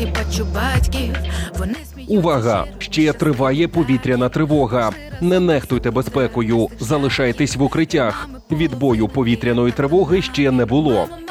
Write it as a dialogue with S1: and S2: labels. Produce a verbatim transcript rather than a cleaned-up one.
S1: бачу батьків, вони сміються.
S2: Увага! Ще триває повітряна тривога. Не нехтуйте безпекою, залишайтесь в укриттях. Відбою повітряної тривоги ще не було.